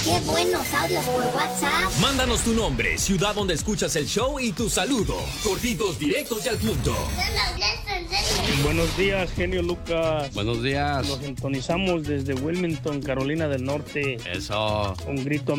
¡Qué buenos audios por WhatsApp! Mándanos tu nombre, ciudad donde escuchas el show y tu saludo. Cortitos, directos y al punto. Buenos días, genio Lucas. Buenos días. Nos sintonizamos desde Wilmington, Carolina del Norte. Eso. Un grito